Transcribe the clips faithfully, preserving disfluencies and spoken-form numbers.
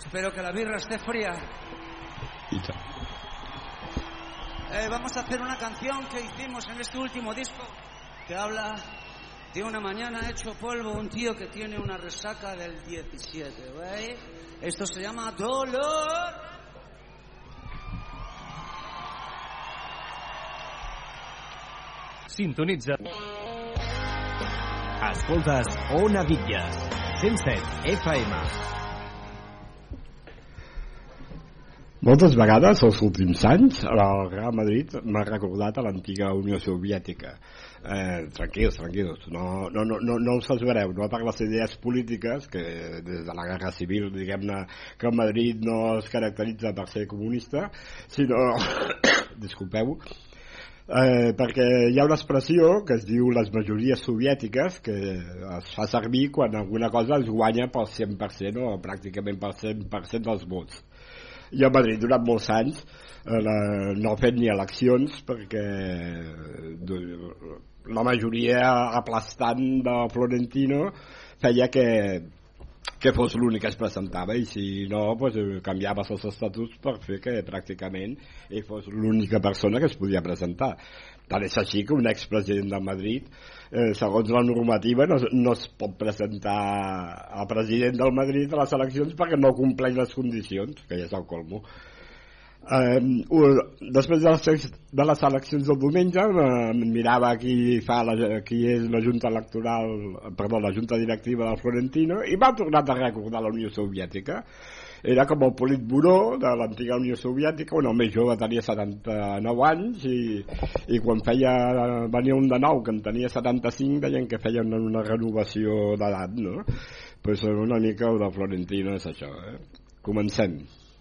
Espero que la birra esté fría. Eh, vamos a hacer una canción que hicimos en este último disco que habla de una mañana hecho polvo un tío que tiene una resaca del diecisiete, ¿veis? Esto se llama Dolor. Sintonitza. Escoltes Ona Bitlles, cent set F M. Moltes vegades, els últims anys, el Real Madrid m'ha recordat a l'antiga Unió Soviètica. Eh, tranquils, tranquils, no, no, no, no, no us exagereu, no per les idees polítiques, que des de la Guerra Civil, diguem-ne, que el Madrid no es caracteritza per ser comunista, sinó, disculpeu, eh, perquè hi ha una expressió que es diu les majories soviètiques, que es fa servir quan alguna cosa es guanya pel cent per cent o pràcticament pel cent per cent dels vots. I a Madrid durant molts anys eh, no ha fet ni eleccions perquè la majoria aplastant de Florentino feia que, que fos l'únic que es presentava, i si no pues, canviava els estatuts per fer que pràcticament ell fos l'única persona que es podia presentar. Tant és així que un expresident de Madrid, eh, segons la normativa, no, no es pot presentar a president del Madrid a les eleccions perquè no compleix les condicions, que ja és el colmo. Eh, després de les, de les eleccions del diumenge, eh, mirava qui, fa la, qui és la junta electoral, perdó, la junta directiva del Florentino, i m'ha tornat a recordar la Unió Soviètica. Era com el Politburó de l'antiga Unió Soviètica, on el més jove tenia setanta-nou anys i, i quan feia, venia un de nou que en tenia setanta-cinc, deien que feien una renovació d'edat, no? Pues una mica el de Florentino és això, eh? Comencem.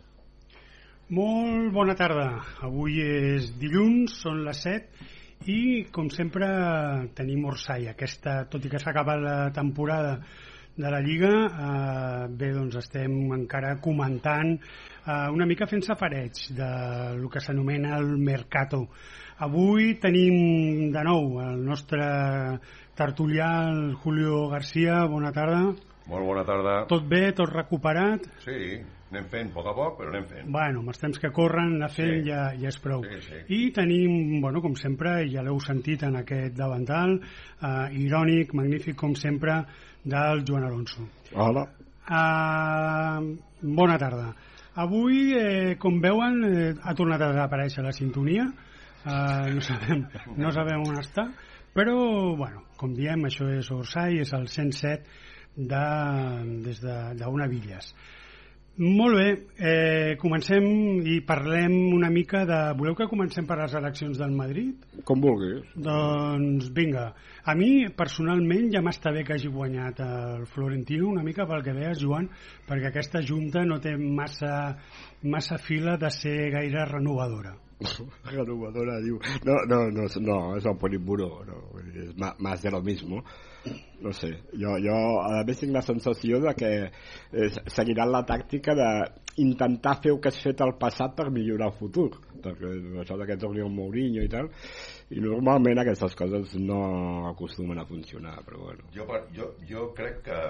Molt bona tarda. Avui és dilluns, són les set i com sempre tenim Orsay. Aquesta, tot i que s'ha acabat la temporada de la Lliga, eh, bé, doncs estem encara comentant eh, una mica fent safareig del que s'anomena el Mercato. Avui tenim de nou el nostre tertulià, el Julio García. Bona tarda. Molt bona tarda. Tot bé, tot recuperat? Sí, anem fent a poc a poc, però anem fent. Bueno, amb els temps que corren, anar fent sí. ja, ja és prou. Sí, sí. I tenim, bueno, com sempre, ja l'heu sentit en aquest davantal, eh, irònic, magnífic, com sempre, del Joan Alonso. Hola. Uh, bona tarda. Avui, eh, com veuen, eh, ha tornat a desaparèixer la sintonia. Uh, no sabem, no sabem on està, però, bueno, com diem, això és Orsay, és el cent set de, des d'Ona Bitlles. Molt bé, eh, comencem i parlem una mica de... Voleu que comencem per les eleccions del Madrid? Com vulguis. Doncs vinga, a mi personalment ja m'està bé que hagi guanyat el Florentino, una mica pel que deies, Joan, perquè aquesta junta no té massa, massa fila de ser gaire renovadora. Renovadora, diu. No, no, no, no és el Politburó, no, és más de lo mismo. No sé, jo, jo a més tinc la sensació de que eh, seguiran la tàctica d'intentar fer el que has fet al passat per millorar el futur, perquè això que torni el Mourinho i tal, i normalment aquestes coses no acostumen a funcionar, però bueno. Jo, jo, jo crec que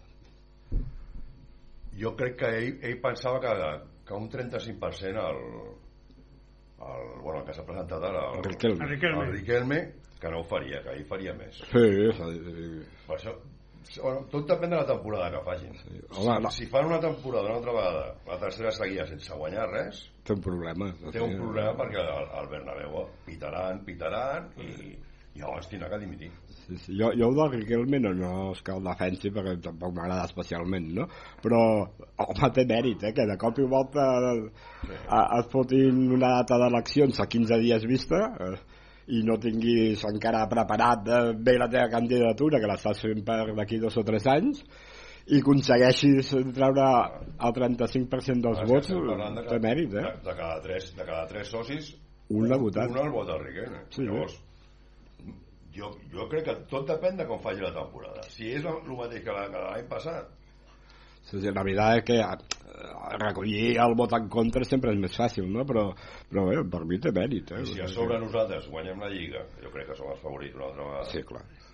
jo crec que ell, ell pensava que, que un trenta-cinc per cent el, el, bueno, el que s'ha presentat ara el, el Riquelme, el Riquelme, el Riquelme que no ho faria, que ell faria més. Sí, sí. Per això, bueno, tot depèn de la temporada que facin. Sí. Home, no. Si fan una temporada una altra vegada, la tercera seguida sense guanyar res, té un problema. Té un problema perquè al, al Bernabéu pitaran, pitaran i, i llavors tindrà que dimitir. Sí, sí. Jo, jo del Riquelme no, no és que el defensi perquè tampoc m'agrada especialment, no? Però home, té mèrit, eh? Que de cop i volta sí. es fotin una data d'eleccions a quinze dies vista eh, i no tinguis encara preparat bé la teva candidatura, que l'estàs fent per d'aquí dos o tres anys, i aconsegueixis treure el trenta-cinc per cent dels vots, té mèrit, eh? De, de, cada tres, de cada tres socis, un l'ha votat. Un el vota el Riquelme. Sí, llavors, jo, jo crec que tot depèn de com faci la temporada. Si és el mateix que l'any passat, sí, sí, la veritat és que recollir el vot en contra sempre és més fàcil, no? Però, però bé, per mi té mèrit, eh? I si a sobre nosaltres guanyem la Lliga, jo crec que som els favorits una altra vegada. Sí, clar.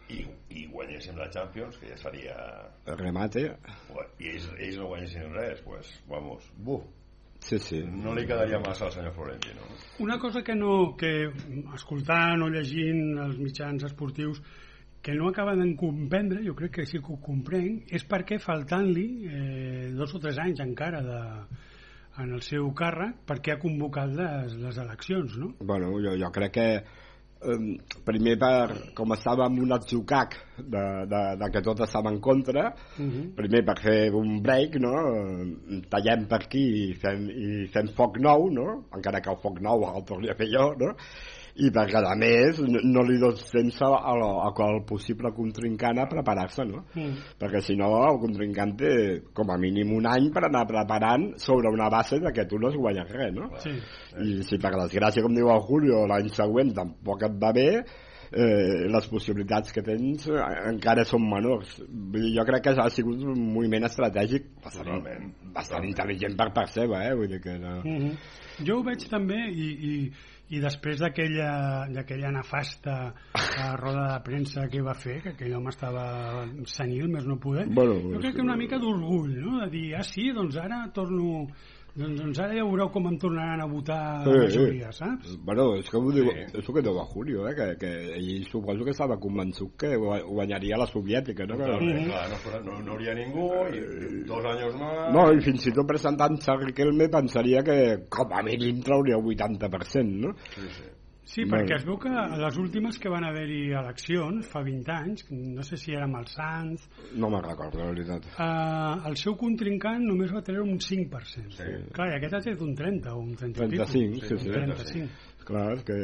i, i guanyéssim la Champions, que ja seria el remate, i ells, ells no guanyessin res, pues vamos, buf, sí, sí. no li quedaria massa al senyor Florentino. Una cosa que no, que escoltant o llegint els mitjans esportius que no acaben de comprendre, jo crec que sí que ho comprenc, és perquè faltant-li eh, dos o tres anys encara de, en el seu càrrec, perquè ha convocat les, les eleccions, no? Bueno, jo, jo crec que Um, primer per, com estava amb un atzucac de, de, de que tot estava en contra, uh -huh. primer per fer un break, no? Tallem per aquí i fem, i fem foc nou, no? Encara que el foc nou el torni a fer jo, no? I perquè a més no, no li dones temps a, a, a qual possible contrincant a preparar-se, no? Mm. Perquè si no el contrincant té com a mínim un any per anar preparant sobre una base de que tu no has guanyat res, no? Sí. I si per desgràcia, com diu el Julio, l'any següent tampoc et va bé, eh, les possibilitats que tens eh, encara són menors. Jo crec que ha sigut un moviment estratègic bastant, bastant intel·ligent per part seva, eh? Vull dir que no... Mm-hmm. Jo ho veig també i... i... i després d'aquella d'aquella nefasta roda de premsa que va fer, que aquell home estava senil, més no poder, bueno, jo crec que una mica d'orgull, no? De dir, ah sí, doncs ara torno doncs, doncs ara ja veureu com em tornaran a votar sí, la majoria, sí. saps? Bueno, és que ho diu, sí. És el que diu a Julio, eh? que, que ell suposo que estava convençut que guanyaria la soviètica, no? Clar, mm-hmm. clar no, no, no hauria ningú i dos anys més... No, i fins i tot presentant-se a Riquelme pensaria que com a mínim trauria el vuitanta per cent, no? Sí, sí. Sí, perquè es veu que a les últimes que van haver-hi eleccions, fa vint anys, no sé si era amb el Sanz... No me'n recordo, la veritat. Eh, el seu contrincant només va tenir un cinc per cent. Sí. Clar, i aquest ha tret un trenta o un trenta trenta-cinc, sí, sí. trenta-cinc. Clar, és que...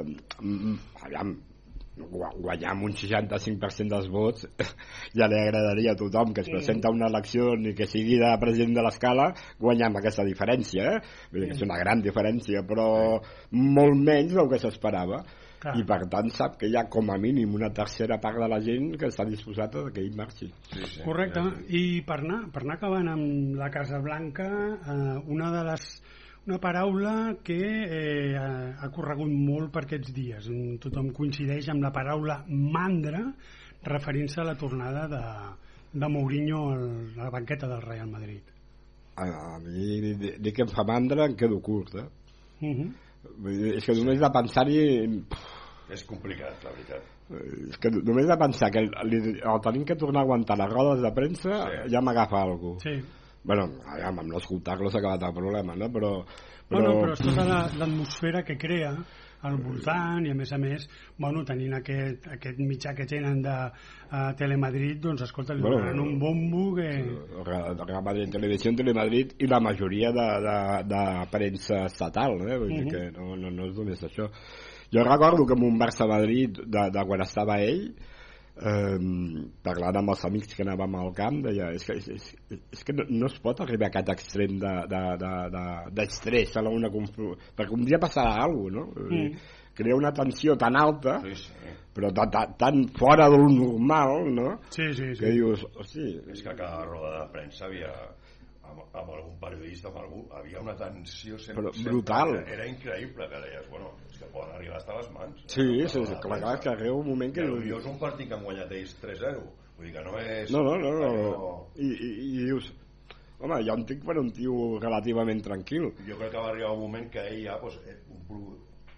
Aviam, guanyar amb un seixanta-cinc per cent dels vots ja li agradaria a tothom que es presenta a una elecció ni que sigui de president de l'escala guanyar amb aquesta diferència, eh? Vull dir que és una gran diferència, però molt menys del que s'esperava. Clar. I per tant sap que hi ha com a mínim una tercera part de la gent que està disposada que ell marxi. Sí, sí. Correcte, i per anar, per anar acabant amb la Casa Blanca, eh, una de les una paraula que eh, ha corregut molt per aquests dies. Tothom coincideix amb la paraula mandra referint-se a la tornada de, de Mourinho a la banqueta del Real Madrid. A, a mi dir que em fa mandra em quedo curt, eh? Uh-huh. És que només de pensar-hi... És complicat, la veritat. És que només de pensar que el, el tenim que tornar a aguantar les rodes de premsa sí. Ja m'agafa alguna cosa. Sí. Bueno, amb no escoltar-lo s'ha acabat el problema, no? Però, però... Bueno, però és tota l'atmosfera que crea al voltant i a més a més, bueno, tenint aquest, aquest mitjà que tenen de uh, Telemadrid, doncs escolta, li donaran bueno, un bombo que... Real Madrid Televisió, Telemadrid i la majoria de, de, de premsa estatal, eh? Vull dir uh-huh. que no, no, no és només això. Jo recordo que en un Barça-Madrid de, de quan estava ell, Um, parlant amb els amics que anàvem al camp deia, és que, és, és, és que no, no es pot arribar a aquest extrem d'estrès de, de, de, de una conflu... perquè un dia passarà alguna cosa, no? Mm. Crea una tensió tan alta sí, sí. però tan, tan, tan fora del normal, no? Sí, sí, sí. Que dius, hosti... És que a cada roda de premsa havia amb, amb algun periodista, amb algú, havia una tensió sempre, però brutal. Sempre, era increïble, que deies, bueno, és que poden arribar hasta les mans. Sí, no? sí, sí, clar, clar, que arriba un moment que... Però és un partit que han guanyat ells tres zero, vull dir que no és... No, no, no, no. no. I, i, i dius, home, jo em tinc per un tio relativament tranquil. Jo crec que va arribar un moment que ell ja, pues, un...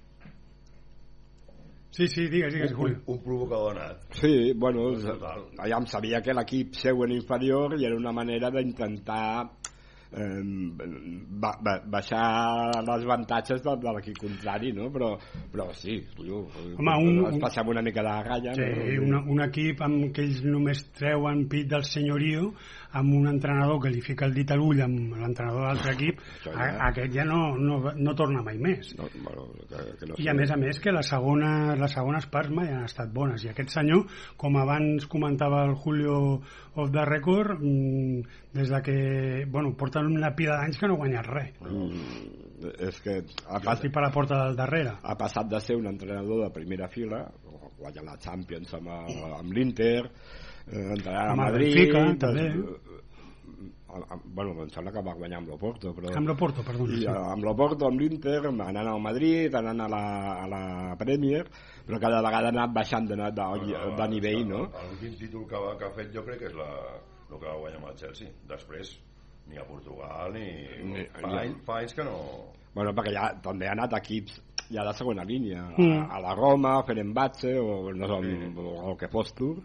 Sí, sí, digues, digues, un, un, un provocador anat. Sí, bueno, allà em sabia que l'equip seu en inferior i era una manera d'intentar eh, ba, ba, baixar les avantatges de, de l'equip contrari, no? Però, però sí, tio, Home, un, es passava una mica de la ratlla. Sí, no? una, un equip amb què ells només treuen pit del senyorio, amb un entrenador que li fica el dit a l'ull amb l'entrenador de l'altre equip, ja... a, aquest ja no, no, no torna mai més. No, bueno, que, que no I a més a més que les segones, les segones parts mai han estat bones, i aquest senyor, com abans comentava el Julio of the Record, mmm, des de que, bueno, porten una pila d'anys que no guanyat res. Mm, és que ha passat per la porta del darrere. Ha passat de ser un entrenador de primera fila, guanyar la Champions amb, amb l'Inter, eh, entrar a Madrid, Benfica, també. bueno, em sembla que va guanyar amb l'Oporto, però... Amb l'Oporto, perdona. I, Sí. amb l'Oporto, amb l'Inter, anant al Madrid, anant a la, a la Premier, però cada vegada ha anat baixant de, de, de, de nivell, no? L'últim títol que, va, que ha fet jo crec que és la, el que va guanyar amb el Chelsea. Després, ni a Portugal, ni... ni fa, any, fa anys que no... Bueno, perquè ja també ha anat equips ja de segona línia, mm. a, a la Roma, Fenerbahce, o no sé, mm. el, el que fos tu,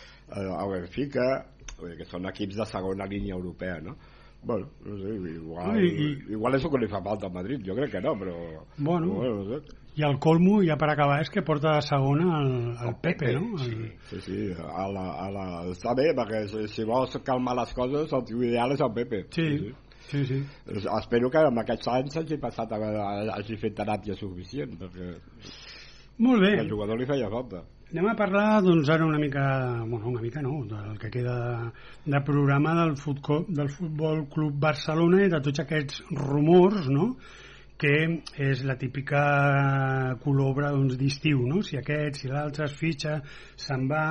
al Benfica, que són equips de segona línia europea, no? Bueno, no sé, igual, I, i... igual és el que li fa falta al Madrid, jo crec que no, però... Bueno, bueno no sé. I el colmo, ja per acabar, és que porta de segona el, el Pepe, no? Sí, sí, sí, a la, a la... està bé, perquè si, si vols calmar les coses, el teu ideal és el Pepe. Sí, sí. Sí, sí. Espero que amb aquests anys hagi passat a, a, hagi fet teràpia suficient, perquè... Molt bé. El jugador li feia falta. Anem a parlar, doncs, ara una mica, bueno, una mica no, del que queda de, de programa del futbol, del Futbol Club Barcelona i de tots aquests rumors, no?, que és la típica colobra, doncs, d'estiu, no?, si aquest, si l'altre es fitxa, se'n va...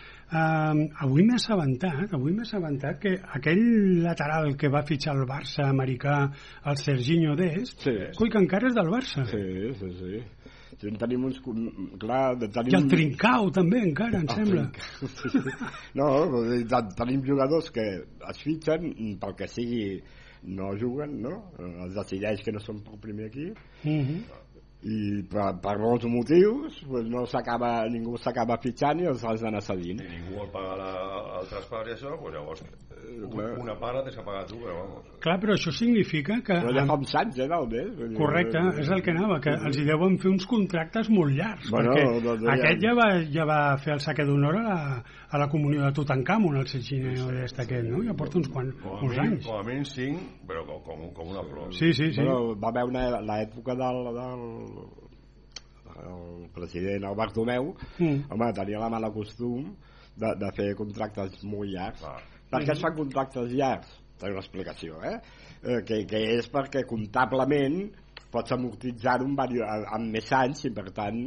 Um, avui m'he assabentat, avui m'he assabentat que aquell lateral que va fitxar el Barça americà, el Serginho Dest, sí. coi, que encara és del Barça. Sí, sí, sí. Si en tenim uns... Clar, tenim... I el Trincao també encara, em el sembla. Sí, sí. No, tenim jugadors que es fitxen, pel que sigui no juguen, no? Es decideix que no són pel primer equip, uh-huh. i per, per molts motius pues no s'acaba, ningú s'acaba fitxant i els has d'anar cedint. I ningú vol pagar la, el traspàs i això, pues llavors uh, una part la tens que pagar tu, però vamos. Clar, però això significa que... Però ja fa uns anys, eh, del mes. Correcte, és el que anava, que els hi deuen fer uns contractes molt llargs, bueno, perquè no, no, aquest ja va, ja va fer el saque d'honor a, a la comunió de Tutankamon, el Serginho Dest aquest, no? Ja porta uns quants uns anys. Com a mínim cinc, però com, com, com una flor. Sí, sí, sí. Bueno, va haver una, l'època del, del el president, el Bartomeu, mm. home, tenia la mala costum de, de fer contractes molt llargs. Ah. Per què es fan contractes llargs? Té una explicació, eh? eh que, que és perquè comptablement pots amortitzar-ho amb, amb més anys i, per tant,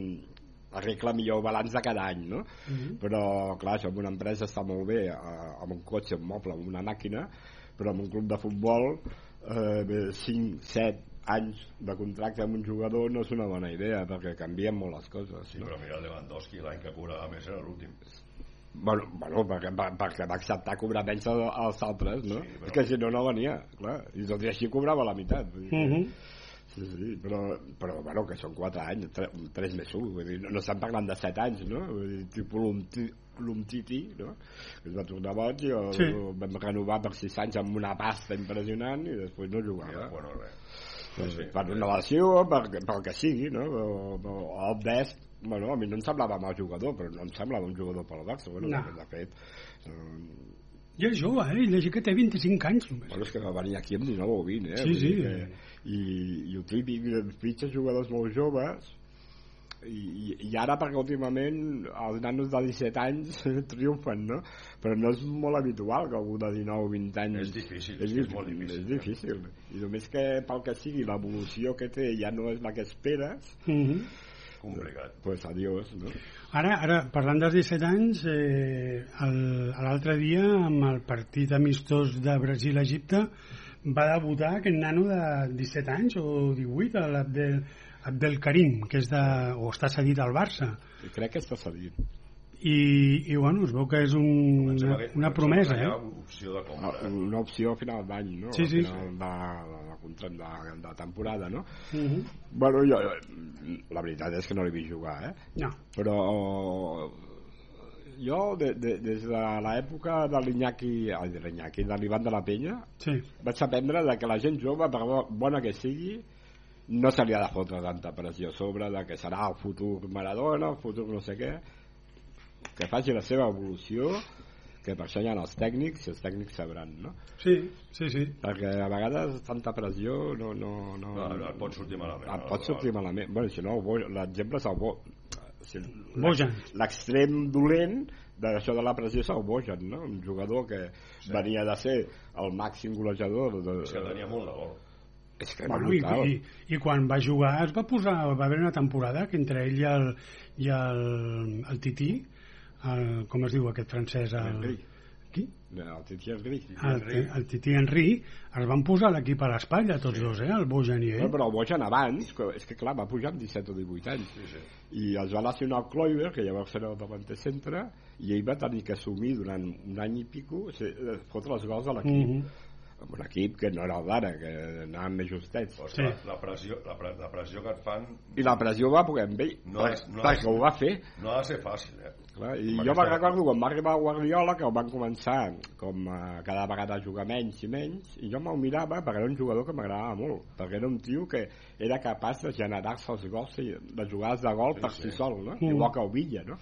arregla millor el balanç de cada any, no? Mm-hmm. Però, clar, això en una empresa està molt bé, eh, amb un cotxe, un moble, amb una màquina, però en un club de futbol, eh, cinc, set anys de contracte amb un jugador no és una bona idea, perquè canvien molt les coses. Sí, no? Però mira, Lewandowski l'any que cobrava més era l'últim. Bueno, bueno perquè, perquè va acceptar cobrar menys als altres, no? Sí, però... És que si no, no venia, clar. I tot i així cobrava la meitat. Vull dir, uh-huh. Sí, sí, però, però bueno, que són quatre anys, tre, tres més un, vull dir, no, no estan parlant de set anys, no? Vull dir, tipus l'Umtiti, no? Que es va tornar boig i el, sí. el vam renovar per sis anys amb una pasta impressionant i després no jugava. Ja, bueno, res. Sí, sí, per renovació, per, pel que sigui, no? Però, el Dest, bueno, a mi no em semblava mal jugador, però no em semblava un jugador pel Barça, bueno, no. De fet... Um... Ja és jove, eh? Llegir que té vint-i-cinc anys. Només. Bueno, és que va venir aquí amb dinou o vint, eh? Sí, sí. Que, i, I el típic, fitxes jugadors molt joves, i, i ara perquè últimament els nanos de disset anys triomfen, no? Però no és molt habitual que algú de dinou o vint anys... És difícil, és, és, és molt difícil. És difícil. I només que pel que sigui l'evolució que té ja no és la que esperes, uh-huh. complicat. Pues adiós, no? Ara, ara parlant dels disset anys, eh, l'altre dia, amb el partit amistós de Brasil-Egipte, va debutar aquest nano de disset anys o divuit, l'Abdel Abdel Karim, que és de, o està cedit al Barça. I crec que està cedit. I, i bueno, es veu que és un, una, una promesa, eh? Opció de compra. Una opció a final d'any, no? Sí, sí. A final de, de, de, de temporada, no? Uh-huh. Bueno, jo, la veritat és que no l'he vist jugar, eh? No. Però jo, de, de, des de l'època de l'Iñaki, ai, de l'Iñaki, de l'Ivan de la Penya, sí. vaig aprendre que la gent jove, per bona que sigui, no se li ha de fotre tanta pressió a sobre de que serà el futur Maradona, el futur no sé què, que faci la seva evolució, que per això hi ha els tècnics, i els tècnics sabran, no? Sí, sí, sí. Perquè a vegades tanta pressió no... no, no, no, no et pot sortir malament. Et pot sortir malament. Bueno, si no, l'exemple és el bo... Si Bojan. L'extrem dolent d'això de la pressió és el Bojan, no? Un jugador que sí. venia de ser el màxim golejador de... És que tenia molt de gol. És que bueno, i, i, i quan va jugar es va posar, va haver una temporada que entre ell i el, i el, el Tití, el, com es diu aquest francès, el, qui? El Titi Henry. El, el Titi Henry es van posar l'equip a l'espatlla tots sí. dos, eh? El Bojan i ell. No, però el Bojan abans, és que clar, va pujar amb disset o divuit anys sí, sí. i els va lesionar el Kluivert, que llavors era el davanter centre, i ell va tenir que assumir durant un any i pico o sigui, fotre els gols a l'equip mm -hmm. amb un equip que no era el d'ara, que anaven més justets. Sí. La, la, pressió, la, pre, la pressió que et fan... I la pressió va poder amb ell, no és, no perquè ho va fer. No ha de ser fàcil, eh? Clar, i jo me'n recordo quan va arribar a Guardiola, que el van començar com a cada vegada a jugar menys i menys, i jo me'l mirava perquè era un jugador que m'agradava molt, perquè era un tio que era capaç de generar-se els gols, de jugades de gol sí, per sí. si sol, no? Mm. Igual que el Villa, no?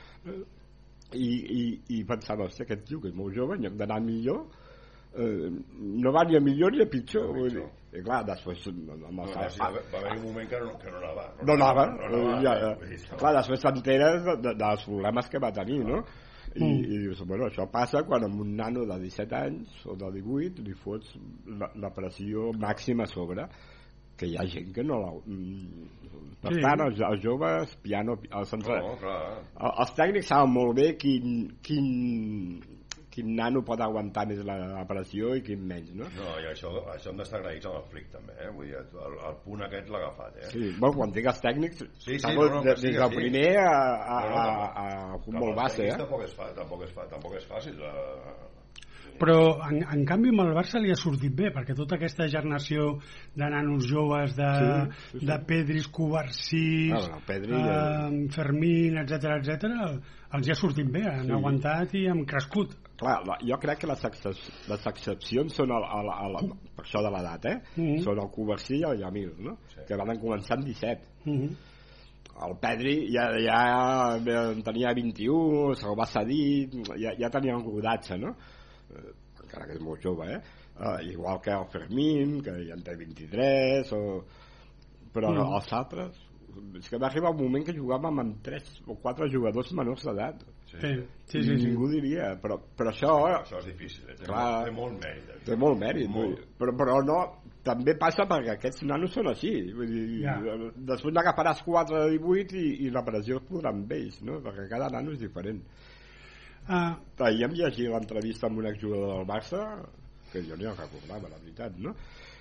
I, i, i pensava, hòstia, aquest tio que és molt jove, en lloc d'anar millor, Eh, no va ni a millor ni a pitjor, no, pitjor. I clar, després no, no, no, va, va haver un moment que no, que no anava no, no anava, no anava ja, ja. Ja. Clar, després t'enteres de, de, dels problemes que va tenir, no? I, mm. i dius, bueno, això passa quan amb un nano de disset anys o de divuit li fots la, la pressió màxima a sobre, que hi ha gent que no la... Per sí. tant, els, els joves, piano... Els, entre... no, clar. els tècnics saben molt bé quin... quin quin nano pot aguantar més la, la pressió i quin menys, no? No, i això, això hem d'estar agraïts amb el Flick també, eh? Vull dir, el, el punt aquest l'ha agafat, eh? Sí, bueno, quan digues tècnics, sí, sí, no, no, des sí, del sí. primer a, a, no, no, a, a, a futbol base, eh? Tampoc és, fa, tampoc és, fa, tampoc és fàcil. La... Però, en, en canvi, amb el Barça li ha sortit bé, perquè tota aquesta generació de nanos joves, de, sí, sí, sí. de Pedris, Covarsís, ah, bueno, Pedri, eh, Fermín, etcètera, etcètera, els hi ha sortit bé, han sí. aguantat i han crescut. Clar, jo crec que les, excep les excepcions són el, el, el, el, per això de l'edat, eh? Mm -hmm. Són el Covarsí i el Yamil, no? Sí. Que van començar amb disset. Mm -hmm. El Pedri ja, ja en tenia vint-i-u, se'l va cedir, ja, ja tenia un rodatge, no? Eh, encara que és molt jove, eh? Uh, igual que el Fermín, que ja en té vint-i-tres, o... però mm. els altres... És que va arribar un moment que jugàvem amb tres o quatre jugadors menors d'edat. Sí, sí, sí, sí. Ningú diria, però, però això... Això és difícil, eh? té, clar, molt, té molt mèrit. Té molt mèrit, molt. Però, però no... També passa perquè aquests nanos són així. Vull dir, ja. Després n'agafaràs quatre de divuit i, i la pressió es podrà amb ells, no? Perquè cada nano és diferent. Uh, ahir hem llegit l'entrevista amb un exjugador del Barça, que jo no recordava, la veritat, no?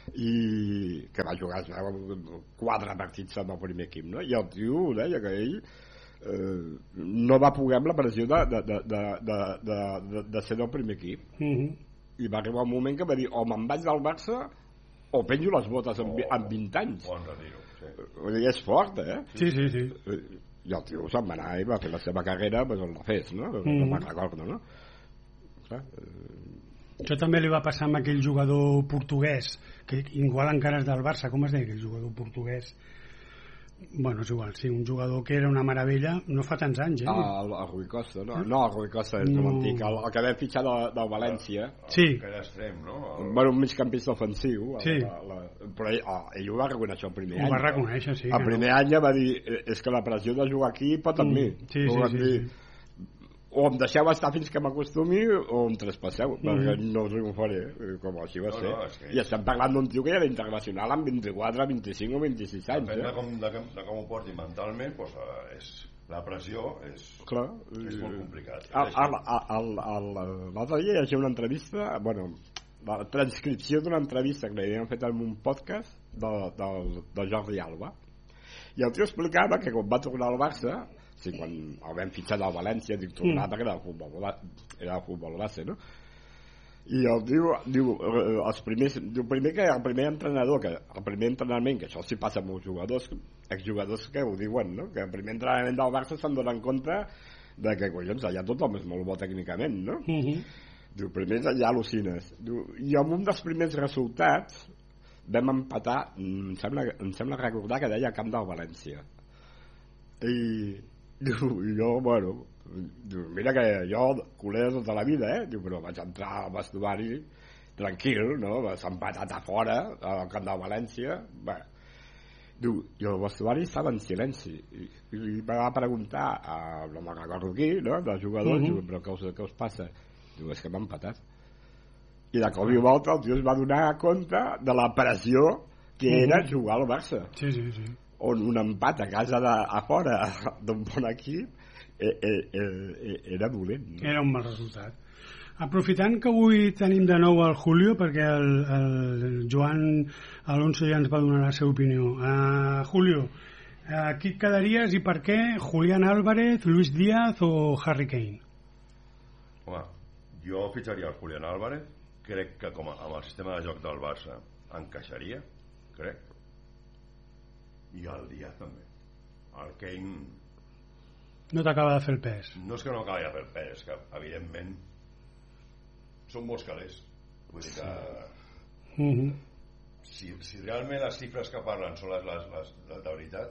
I que va jugar quatre partits amb el primer equip, no? I el tio deia que ell eh, no va poder amb la pressió de, de, de, de, de, de, de ser del primer equip. Uh -huh. I va arribar un moment que va dir, o me'n vaig del Barça o penjo les botes amb, oh, amb vint anys. Bon retiro, sí. I és fort, eh? Sí, sí, sí. I el tio se'n va anar i va fer la seva carrera, doncs on la fes, no? Mm. No me'n recordo, no? Clar, eh... Això també li va passar amb aquell jugador portuguès, que igual encara és del Barça, com es deia aquell jugador portuguès? Bueno, és igual, sí, un jugador que era una meravella, no fa tants anys, eh? Ah, el, el Rui Costa, no, no, el Rui Costa és no. com antic, el, el que vam fitxar del de València. Sí. Que era extrem, no? El... Bueno, un migcampista ofensiu. Sí. La, la, però ell, oh, ell ho va reconèixer el primer ho any. Ho va reconèixer, sí. El primer no. any ja va dir, és que la pressió de jugar aquí pot amb mm. mi. Sí, sí, sí, dir, sí. O em deixeu estar fins que m'acostumi o em traspasseu, mm. perquè no us ho faré, com així va no, ser. No, que... I estem parlant d'un tio que ja era internacional amb vint-i-quatre, vint-i-cinc o vint-i-sis anys. Depèn eh? de, com, de, de com ho porti mentalment, doncs, és, la pressió és, Clar, és molt complicat. L'altre dia hi hagi una entrevista, bueno, la transcripció d'una entrevista que li havien fet en un podcast de, de, de Jordi Alba. I el tio explicava que quan va tornar al Barça, sí, quan el vam fitxar del València, dic tornar perquè era el futbol, era el futbol base, no? I el diu, diu, els primers, diu primer que el primer entrenador, que el primer entrenament, que això sí passa amb els jugadors, exjugadors que ho diuen, no? Que el primer entrenament del Barça se'n donen compte de que, collons, allà tothom és molt bo tècnicament, no? Uh -huh. Diu, primer allà al·lucines. Diu, i amb un dels primers resultats vam empatar, em sembla, em sembla recordar que deia Camp del València. I diu, jo, bueno, diu, mira que jo culer tota la vida, eh? Diu, però vaig entrar al vestuari tranquil, no? S'ha empatat a fora, al Camp del València. Bé, diu, i el vestuari estava en silenci. I, i li va preguntar a, no me'n recordo qui, no?, dels jugadors, uh -huh. diu, però què us, què us passa? Diu, és que m'ha empatat. I de cop i volta el tio es va donar compte de la pressió que uh -huh. era jugar al Barça. Sí, sí, sí. On un empat a casa de, a fora d'un bon equip eh, eh, eh, era dolent, no? Era un mal resultat. Aprofitant que avui tenim de nou el Julio, perquè el, el Joan Alonso ja ens va donar la seva opinió. Uh, Julio, uh, qui et quedaries i per què? Julián Álvarez, Luis Díaz o Harry Kane? Home, jo fitxaria el Julián Álvarez. Crec que com a, amb el sistema de joc del Barça encaixaria, crec. I el Díaz també. El Kane... No t'acaba de fer el pes. No és que no acabi de fer el pes, és que evidentment són molts calés. Vull dir que uh -huh. si, si realment les xifres que parlen són les, les, les de, de veritat,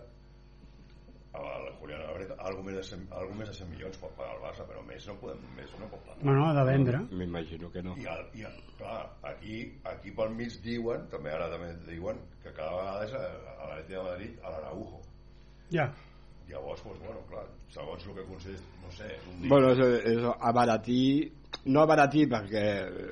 el Julián Álvarez algo més de cent, algo més de cent milions pot pagar el Barça, però més no podem, més no pot pagar. No, no, ha de vendre. M'imagino que no. I, el, i el, clar, aquí, aquí pel mig diuen, també ara també diuen que cada vegada és a, a l'Atlètic de Madrid a l'Araujo. Ja. Llavors, pues, bueno, clar, segons el que consideres, no sé, un dia... Bueno, és, és abaratir, no abaratir perquè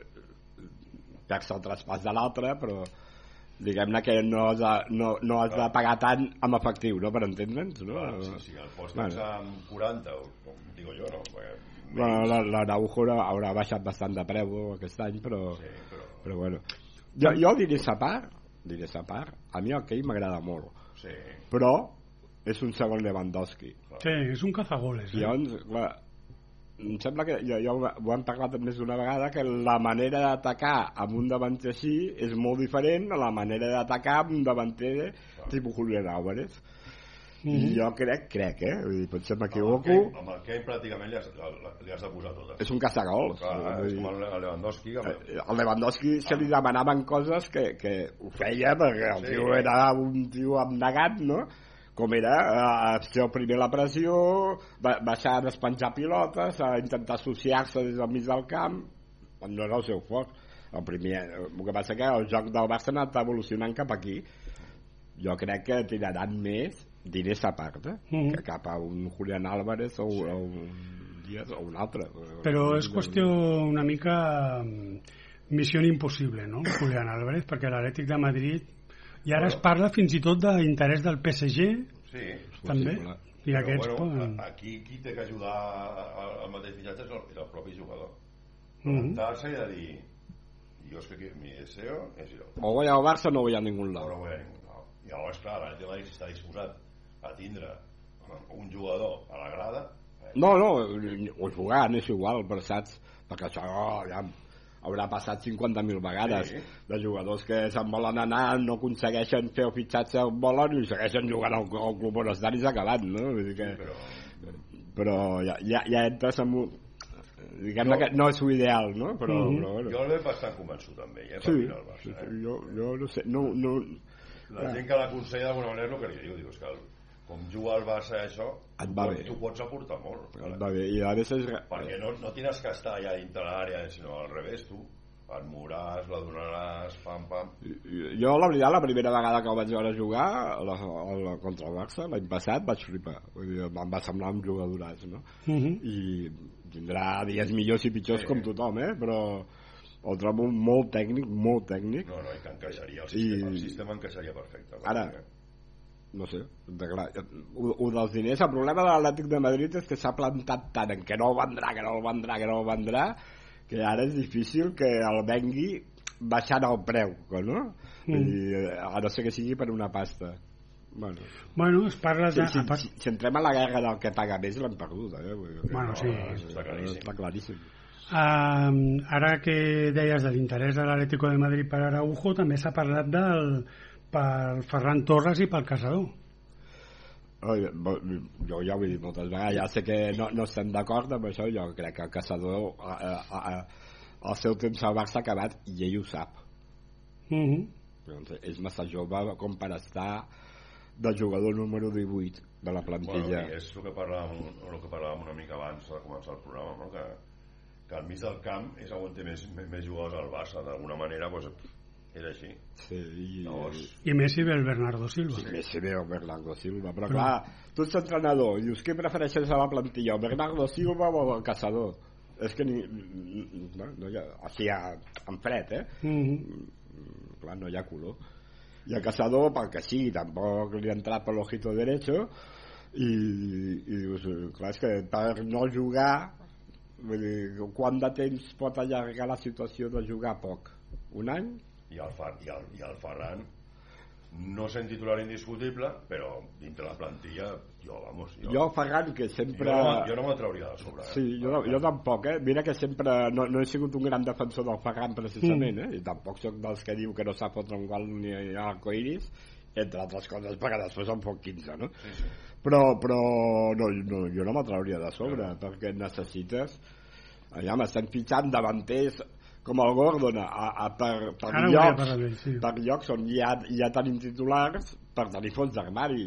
perds el traspàs de l'altre, però diguem-ne que no has, de, no, no has de pagar tant amb efectiu, no?, per entendre'ns, no? Clar, sí, sí, el pots bueno. amb quaranta, o, com digo jo, no? Perquè bueno, l'Araujo haurà baixat bastant de preu aquest any, però, sí, però... però bueno. Jo, jo diré sa part, diré sa part, a mi el Kane m'agrada molt, sí. però és un segon Lewandowski. Sí, és un cazagoles. Eh? Llavors, clar, em sembla que ja, ja ho hem parlat més d'una vegada, que la manera d'atacar amb un davanter així és molt diferent a la manera d'atacar amb un davanter tipus Julián Álvarez. Mm -hmm. I jo crec, crec, eh? Vull dir, potser m'equivoco. Amb, amb el Kane pràcticament li has, li has de posar totes. És un caçagols. Clar, és com el Lewandowski. Amb... El Lewandowski se li demanaven coses que, que ho feia perquè el sí. tio era un tio abnegat, no? Com era eh, ser el primer la pressió, baixar a despenjar pilotes, a intentar associar-se des del mig del camp. No era el seu fort. El primer, el que passa que el joc del Barça ha anat evolucionant cap aquí. Jo crec que tiraran més, diré sa part, eh? Mm-hmm. que cap a un Julián Álvarez o, sí. o un Díaz o un altre. Però és qüestió una mica missió impossible, no?, Julián Álvarez, perquè l'Atlètic de Madrid i ara bueno, es parla fins i tot d'interès del P S G, sí, també, i aquests bueno, poden... aquí qui té que ajudar al mateix fitxatge és el, és el propi jugador. Plantar-se mm -hmm. i de dir jo és que mi deseo és jo. O voy al Barça o no voy a ningún lado. O no voy a ningún lado. I llavors, clar, l'Atlètic de Madrid està disposat a tindre un jugador a la grada. Eh? No, no, o jugant és igual, però saps? Perquè això oh, ja haurà passat cinquanta mil vegades sí. de jugadors que se'n volen anar, no aconsegueixen fer el fitxatge on volen i segueixen jugant al, al club on estan i s'ha acabat, no? Vull dir que, sí, però però ja, ja, ja entres en un... diguem-ne que no és ideal, no? Però, mm -hmm. però bueno. Jo l'he bastant convençut amb ell, eh? Per sí, final el Barça, sí, eh? sí, jo, jo no sé, no... no la ah. gent que l'aconsella d'alguna manera és el que li diu, diu, és que el, com juga al Barça això, tu, pots, tu pots aportar molt. Et va bé, i a vegades... Perquè no, no tens que estar allà dintre l'àrea, sinó al revés, tu et moràs, la donaràs, pam, pam. Jo, la veritat, la primera vegada que el vaig veure jugar la, la, contra el Barça, l'any passat, vaig flipar. Vull dir, em va semblar un jugadoràs, no? Uh -huh. I tindrà dies millors i pitjors sí. com tothom, eh? Però el trobo molt tècnic, molt tècnic. No, no, i que encaixaria el sistema, I... el sistema encaixaria perfecte. Ara, eh? no sé, de clar, un dels diners, el problema de l'Atlètic de Madrid és que s'ha plantat tant en que no el vendrà, que no el vendrà, que no el vendrà, que ara és difícil que el vengui baixant el preu, no? Mm. I, a no ser que sigui per una pasta. Bueno, bueno es parla de... Si, si, si, si entrem a la guerra del que paga més, l'hem perdut, eh? Bueno, no, sí. Està claríssim. Està claríssim. Uh, ara que deies de l'interès de l'Atlético de Madrid per Araujo, també s'ha parlat del pel Ferran Torres i pel Casador. Oh, jo ja ho he dit moltes vegades, ja sé que no, no estem d'acord amb això, jo crec que el Casador a, a, a, el seu temps al Barça ha acabat i ell ho sap. Mm -hmm. Doncs és massa jove com per estar de jugador número divuit de la plantilla. Bueno, és el que parlàvem, el que parlàvem una mica abans de començar el programa, no? que, que al mig del camp és on té més, més jugadors al Barça, d'alguna manera doncs, és així. Sí, i... Llavors... I Messi ve el Bernardo Silva. Sí, Messi ve el Bernardo Silva, però, però... clar, tu ets entrenador i dius, què prefereixes a la plantilla, el Bernardo Silva o el Casador? És que ni... no, no hi ha... així en fred, eh? Mm -hmm. Clar, no hi ha color. I el Casador, pel que sí, tampoc li ha entrat per l'ojito derecho i, i dius, clar, és que per no jugar Vull dir, quant de temps pot allargar la situació de jugar poc? Un any? I el, Fer, i el, i el Ferran no sent titular indiscutible, però dintre la plantilla jo, vamos, jo, jo Ferran, que sempre... Jo no, jo no me'l trauria de sobre. Eh? Sí, jo, jo tampoc, eh? Mira que sempre no, no he sigut un gran defensor del Ferran precisament, eh? I tampoc soc dels que diu que no sap fotre un gol ni a arcoiris, entre altres coses, perquè després en fot quinze, no? Sí, sí. Però, però no, no, jo no me'l trauria de sobre, no. Perquè necessites... Allà m'estan fitxant davanters com el Gordon a, a, per, per, llocs, ell, sí. per llocs on ja, ja tenim titulars per tenir fons d'armari.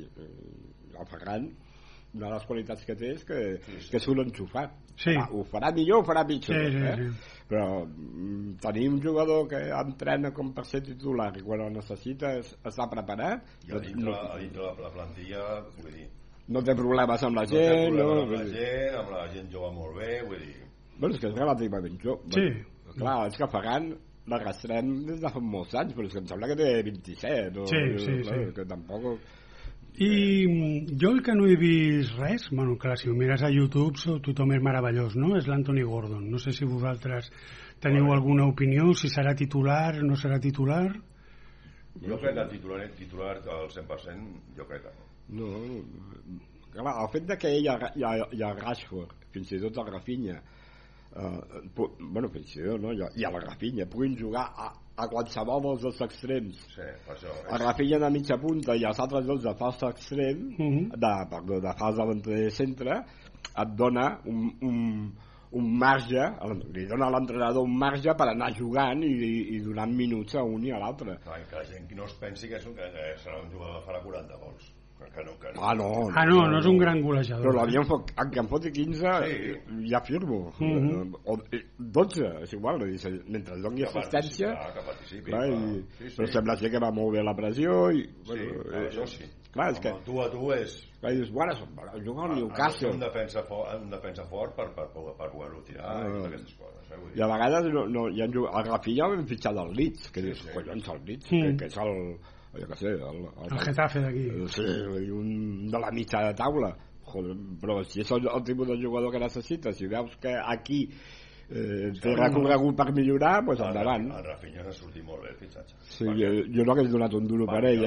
El Ferran, una de les qualitats que té és que, sí, sí. que surt enxufat. Sí. Ara, ho farà millor o ho farà pitjor, sí, sí, eh? sí. Però mm, tenir un jugador que entrena com per ser titular i quan el necessita està preparat, i a dintre, no, a dintre la, la plantilla, vull dir, no té problemes amb la no gent, té problemes no, amb la gent, amb la gent juga molt bé, vull dir... Bueno, és que és relativament jove. Sí. Clar, és que Ferran l'arrastrem des de fa molts anys, però és que em sembla que té vint-i-set. O, sí, sí, clar, sí. Que tampoc... I jo el que no he vist res, bueno, clar, si ho mires a YouTube tothom és meravellós, no? És l'Anthony Gordon. No sé si vosaltres teniu bueno. alguna opinió, si serà titular, no serà titular. Jo crec que el titular, titular al cent per cent, jo crec que no. No, clar, el fet de que ell i a, i a Rashford, fins i tot el Rafinha, Uh, pu- bueno, fins i tot, no? I a la Rafinha puguin jugar a, a qualsevol dels dos extrems, sí, per això, eh? a Rafinha de mitja punta i els altres dos de fals extrem, uh -huh. de, perdó, de fals davanter de centre, et dona un, un, un marge, li dona a l'entrenador un marge per anar jugant i, i, i donant minuts a un i a l'altre. Que la gent no es pensi que, és un, que serà un jugador que farà quaranta gols. Que no, que no. Ah, no, ah, no, no és un gran golejador. Però l'avió en que en foti quinze sí. ja firmo. Mm-hmm. O dotze, és igual, mentre doni assistència. Que participi, clar, i, sí, sí. Però sembla ser que va molt bé la pressió i, bueno, sí, eh, això sí. Clar, és que tu a tu és... Clar, dius, bueno, juga al Newcastle. Un defensa fort, un defensa fort per, per, per, per poder-lo tirar ah, i totes aquestes coses. Eh? I a vegades no, no, hi ha el Rafinha el vam fitxar del Leeds, que sí, dius, sí. collons, el Leeds, mm. que, que és el... jo què sé, el, el, el Getafe d'aquí, sí, un de la mitja de taula. Joder, però si és el, el tipus de jugador que necessites, si veus que aquí eh, té recorregut per millorar, doncs endavant. El Rafinha s'ha sortit molt bé el fitxatge. Sí, jo, jo no hagués donat un duro per ell,